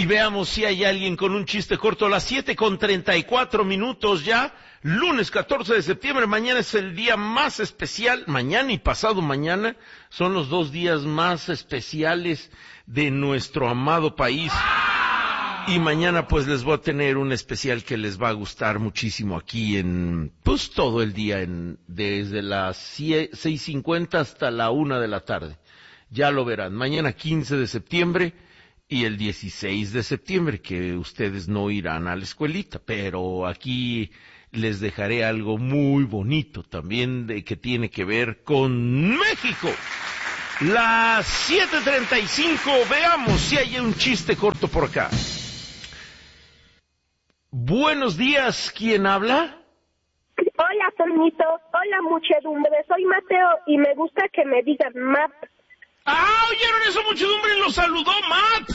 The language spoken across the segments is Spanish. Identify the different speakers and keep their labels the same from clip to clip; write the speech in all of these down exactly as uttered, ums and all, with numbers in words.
Speaker 1: Y veamos si hay alguien con un chiste corto. Las siete con treinta y cuatro minutos ya. Lunes catorce de septiembre. Mañana es el día más especial. Mañana y pasado mañana son los dos días más especiales de nuestro amado país. Y mañana pues les voy a tener un especial que les va a gustar muchísimo aquí en, pues todo el día, en, desde las seis cincuenta hasta la una de la tarde. Ya lo verán. Mañana quince de septiembre y el dieciséis de septiembre, que ustedes no irán a la escuelita, pero aquí les dejaré algo muy bonito también de que tiene que ver con México. Las siete treinta y cinco, veamos si hay un chiste corto por acá. Buenos días, ¿quién habla?
Speaker 2: Hola, Toñito. Hola, muchedumbre. Soy Mateo y me gusta que me digan Matt.
Speaker 1: ¡Ah, oyeron eso, muchedumbre! ¡Lo saludó Matt!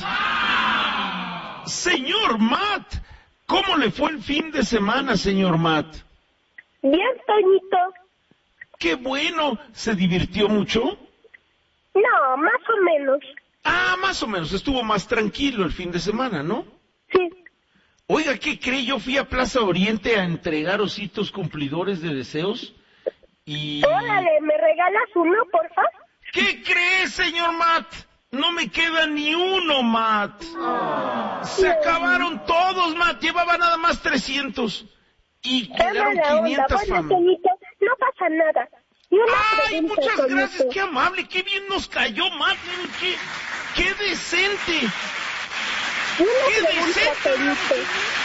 Speaker 1: Señor Matt, ¿cómo le fue el fin de semana, señor Matt?
Speaker 2: Bien, Toñito.
Speaker 1: ¡Qué bueno! ¿Se divirtió mucho?
Speaker 2: No, más o menos.
Speaker 1: Ah, más o menos. Estuvo más tranquilo el fin de semana, ¿no?
Speaker 2: Sí.
Speaker 1: Oiga, ¿qué cree? Yo fui a Plaza Oriente a entregar ositos cumplidores de deseos y...
Speaker 2: Órale, ¿me regalas uno, por favor?
Speaker 1: ¿Qué crees, señor Matt? No me queda ni uno, Matt. Se acabaron todos, Matt. Llevaba nada más trescientos. Y quedaron quinientas
Speaker 2: familias. Bueno, Toñito, no pasa nada.
Speaker 1: ¡Ay, muchas Toñito. Gracias! ¡Qué amable! ¡Qué bien nos cayó, Matt! ¡Qué, qué decente! ¡Qué decente!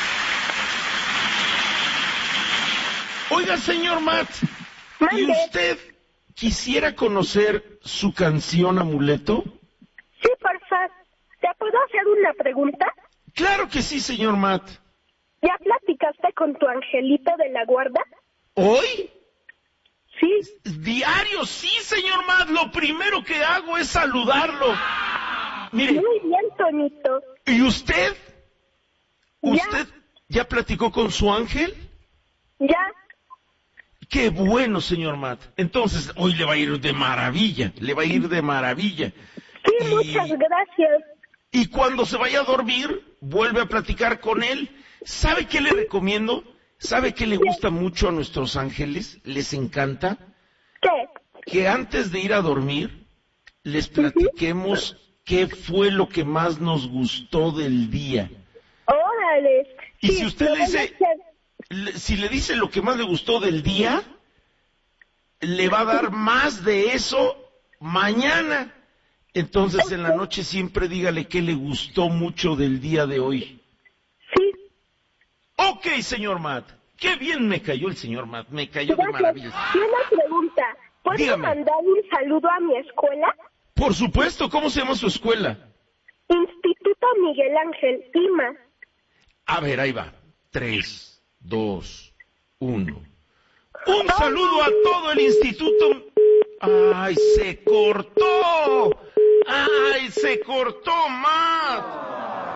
Speaker 1: Oiga, señor Matt,
Speaker 2: ¿Mande?
Speaker 1: ¿Y usted quisiera conocer su canción Amuleto?
Speaker 2: Sí, por favor. ¿Te puedo hacer una pregunta?
Speaker 1: Claro que sí, señor Matt.
Speaker 2: ¿Ya platicaste con tu angelito de la guarda?
Speaker 1: ¿Hoy?
Speaker 2: Sí.
Speaker 1: Diario, sí, señor Matt. Lo primero que hago es saludarlo. Mire.
Speaker 2: Muy bien, Toñito.
Speaker 1: ¿Y usted? ¿Usted
Speaker 2: ya,
Speaker 1: ya platicó con su ángel?
Speaker 2: Ya.
Speaker 1: Qué bueno, señor Matt. Entonces, hoy le va a ir de maravilla. Le va a ir de maravilla.
Speaker 2: Sí,
Speaker 1: y,
Speaker 2: muchas gracias.
Speaker 1: Y cuando se vaya a dormir, vuelve a platicar con él. ¿Sabe qué le recomiendo? ¿Sabe qué le gusta mucho a nuestros ángeles? ¿Les encanta?
Speaker 2: ¿Qué?
Speaker 1: Que antes de ir a dormir, les platiquemos qué fue lo que más nos gustó del día.
Speaker 2: Órale.
Speaker 1: Y
Speaker 2: sí,
Speaker 1: si usted le dice, le, si le dice lo que más le gustó del día, le va a dar más de eso mañana. Entonces en la noche siempre dígale qué le gustó mucho del día de hoy.
Speaker 2: Sí.
Speaker 1: Ok, señor Matt. Qué bien me cayó el señor Matt. Me cayó de maravilla.
Speaker 2: Y una pregunta. ¿Puedo
Speaker 1: Dígame.
Speaker 2: mandar un saludo a mi escuela?
Speaker 1: Por supuesto. ¿Cómo se llama su escuela?
Speaker 2: Instituto Miguel Ángel, Lima.
Speaker 1: A ver, ahí va. Tres, dos, uno. Un saludo a todo el instituto. ¡Ay, se cortó! ¡Ay, se cortó, Matt!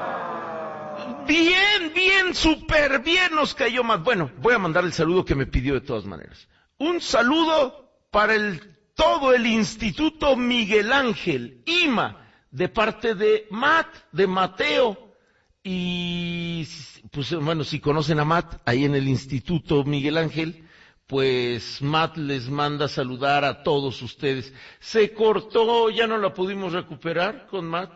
Speaker 1: Bien, bien, súper bien nos cayó, Matt. Bueno, voy a mandar el saludo que me pidió de todas maneras. Un saludo para el todo el Instituto Miguel Ángel, I M A, de parte de Matt, de Mateo. Y, pues, bueno, si conocen a Matt, ahí en el Instituto Miguel Ángel, pues Matt les manda saludar a todos ustedes. Se cortó, ya no la pudimos recuperar con Matt.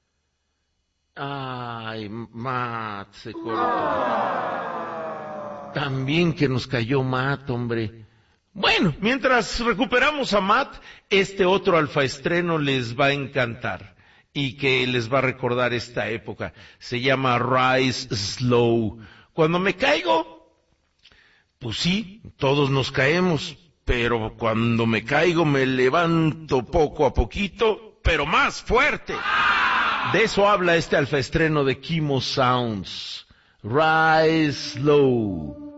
Speaker 1: Ay, Matt, se cortó. También que nos cayó Matt, hombre. Bueno, mientras recuperamos a Matt, este otro alfaestreno les va a encantar y que les va a recordar esta época. Se llama Rise Slow. Cuando me caigo, pues sí, todos nos caemos, pero cuando me caigo me levanto poco a poquito, pero más fuerte. De eso habla este alfaestreno de Kimo Sounds. Rise Slow.